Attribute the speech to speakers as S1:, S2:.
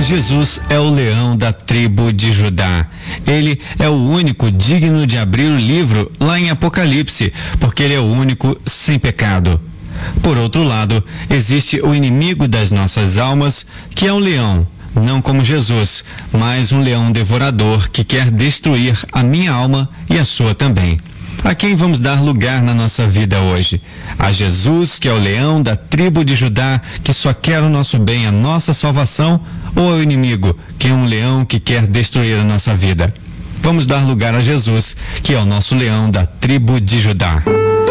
S1: Jesus é o leão da tribo de Judá. Ele é o único digno de abrir o livro lá em Apocalipse, porque ele é o único sem pecado. Por outro lado, existe o inimigo das nossas almas, que é o leão, não como Jesus, mas um leão devorador que quer destruir a minha alma e a sua também. A quem vamos dar lugar na nossa vida hoje? A Jesus, que é o leão da tribo de Judá, que só quer o nosso bem, a nossa salvação, ou ao inimigo, que é um leão que quer destruir a nossa vida? Vamos dar lugar a Jesus, que é o nosso leão da tribo de Judá.